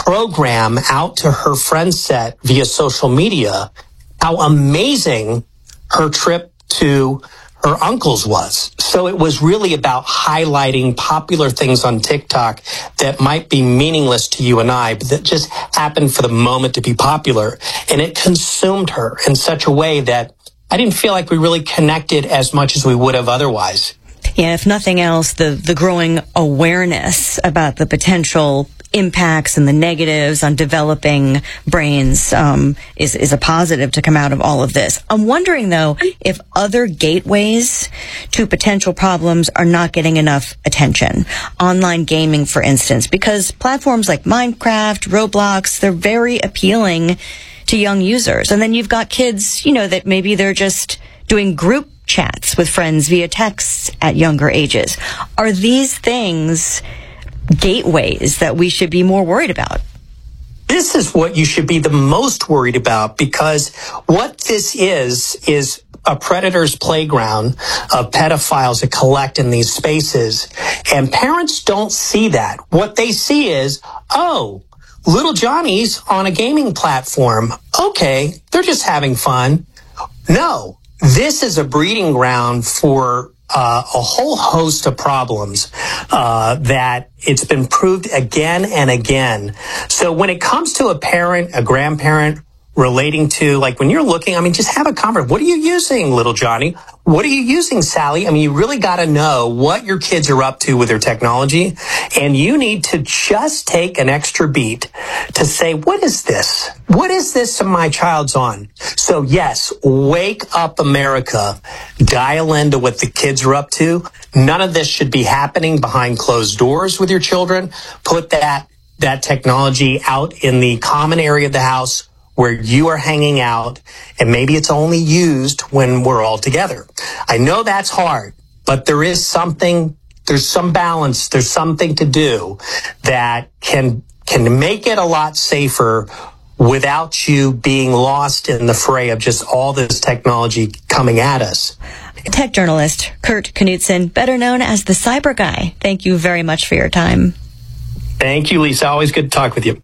program out to her friend set via social media how amazing her trip to her uncle's was. So it was really about highlighting popular things on TikTok that might be meaningless to you and I, but that just happened for the moment to be popular. And it consumed her in such a way that I didn't feel like we really connected as much as we would have otherwise. Yeah, if nothing else, the growing awareness about the potential impacts and the negatives on developing brains is a positive to come out of all of this. I'm wondering, though, if other gateways to potential problems are not getting enough attention. Online gaming, for instance, because platforms like Minecraft, Roblox, they're very appealing to young users. And then you've got kids, that maybe they're just doing group chats with friends via texts at younger ages. Are these things gateways that we should be more worried about? This is what you should be the most worried about, because what this is a predator's playground of pedophiles that collect in these spaces. And parents don't see that. What they see is, oh, little Johnny's on a gaming platform. Okay, they're just having fun. No, this is a breeding ground for a whole host of problems that it's been proved again and again. So when it comes to a parent, a grandparent relating to, like when you're looking, just have a conversation. What are you using, little Johnny? What are you using, Sally? You really got to know what your kids are up to with their technology. And you need to just take an extra beat to say, what is this? What is this my child's on? So yes, wake up, America. Dial into what the kids are up to. None of this should be happening behind closed doors with your children. Put that technology out in the common area of the house where you are hanging out, and maybe it's only used when we're all together. I know that's hard, but there's some balance, there's something to do that can make it a lot safer without you being lost in the fray of just all this technology coming at us. Tech journalist Kurt Knudsen, better known as the Cyber Guy. Thank you very much for your time. Thank you, Lisa. Always good to talk with you.